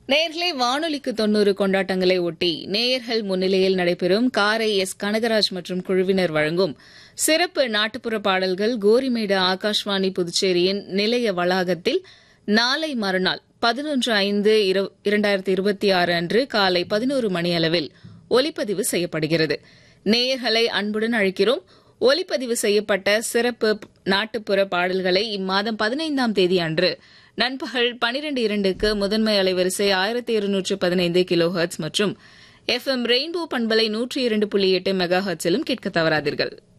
நேயர்களே, வானொலிக்கு 90 கொண்டாட்டங்களை ஒட்டி நேயர்கள் முன்னிலையில் நடைபெறும் காரை எஸ் கனகராஜ் மற்றும் குழுவினர் வழங்கும் சிறப்பு நாட்டுப்புற பாடல்கள் கோரிமேடு ஆகாஷ்வாணி புதுச்சேரியின் நிலைய வளாகத்தில் நாளை மறுநாள் 11/5/2026 அன்று காலை 11 மணியளவில் ஒலிப்பதிவு செய்யப்படுகிறது. நேயர்களை அன்புடன் அழைக்கிறோம். ஒலிப்பதிவு செய்யப்பட்ட சிறப்பு நாட்டுப்புற பாடல்களை இம்மாதம் 15ஆம் தேதி அன்று நண்பகல் 12:02க்கு முதன்மை அலைவரிசை 1215 கிலோ ஹெர்ட்ஸ் மற்றும் FM ரெயின்போ பண்பலை 102.8 மெகா ஹெர்ட்ஸிலும் கேட்க தவறாதீர்கள்.